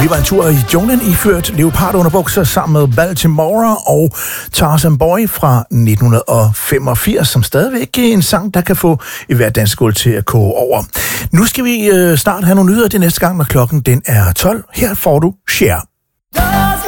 Vi var en tur i junglen iført leopardunderbukser sammen med Baltimore og Tarzan Boy fra 1985, som stadigvæk er en sang, der kan få et hvert dansegulv til at koge over. Nu skal vi snart have nogle nyheder det næste gang, når klokken den er 12. Her får du Cher.